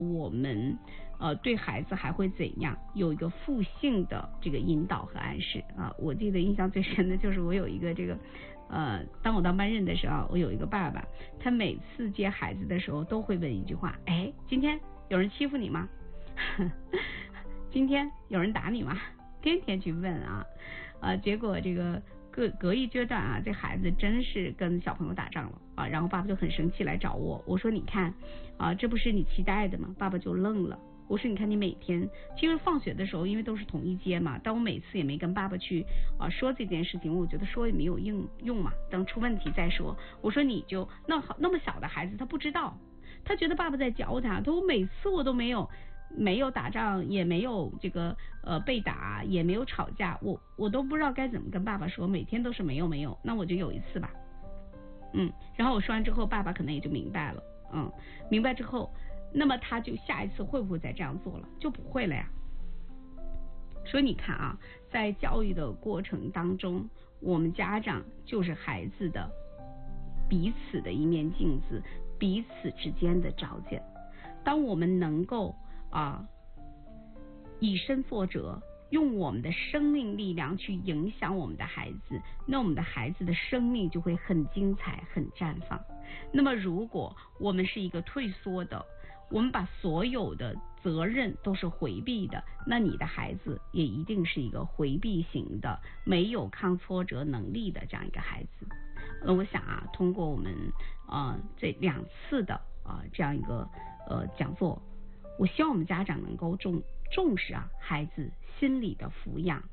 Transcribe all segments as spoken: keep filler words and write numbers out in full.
我们呃对孩子还会怎样有一个负性的这个引导和暗示啊。我记得印象最深的就是我有一个这个呃，当我当班任的时候，我有一个爸爸，他每次接孩子的时候都会问一句话，哎，今天有人欺负你吗？今天有人打你吗？天天去问啊，啊，结果这个隔隔一阶段啊，这孩子真是跟小朋友打仗了啊，然后爸爸就很生气来找我，我说你看啊，这不是你期待的吗？爸爸就愣了。我说你看你每天其实放学的时候因为都是同一街嘛，但我每次也没跟爸爸去啊说这件事情，我觉得说也没有用用嘛，等出问题再说。我说你就那好那么小的孩子他不知道，他觉得爸爸在教他，他我每次我都没有没有打仗，也没有这个呃被打，也没有吵架，我我都不知道该怎么跟爸爸说，每天都是没有没有，那我就有一次吧，嗯，然后我说完之后，爸爸可能也就明白了，嗯，明白之后。那么他就下一次会不会再这样做了？就不会了呀。所以你看啊，在教育的过程当中，我们家长就是孩子的彼此的一面镜子，彼此之间的照见。当我们能够啊以身作则，用我们的生命力量去影响我们的孩子，那我们的孩子的生命就会很精彩、很绽放。那么如果我们是一个退缩的，我们把所有的责任都是回避的，那你的孩子也一定是一个回避型的，没有抗挫折能力的这样一个孩子。那我想啊，通过我们呃这两次的啊、呃、这样一个呃讲座，我希望我们家长能够重重视啊孩子心理的抚养。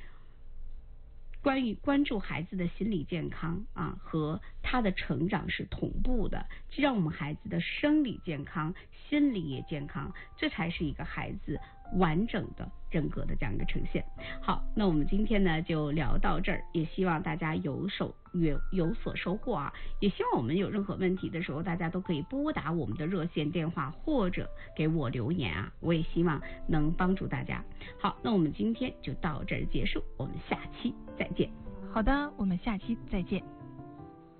关于关注孩子的心理健康啊和他的成长是同步的，这让我们孩子的生理健康、心理也健康，这才是一个孩子完整的人格的这样一个呈现。好，那我们今天呢就聊到这儿，也希望大家有手有有所收获啊！也希望我们有任何问题的时候，大家都可以拨打我们的热线电话或者给我留言啊，我也希望能帮助大家。好，那我们今天就到这儿结束，我们下期再见。 好的，我们下期再见。